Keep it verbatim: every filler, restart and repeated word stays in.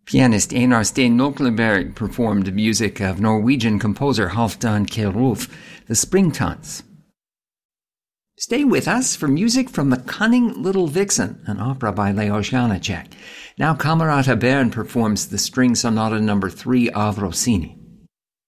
Pianist Einar Stein Nøkleberg performed the music of Norwegian composer Halvdan Kjellrolf, the Springtons. Stay with us for music from The Cunning Little Vixen, an opera by Leos Janáček. Now Camerata Bern performs the String Sonata number three of Rossini.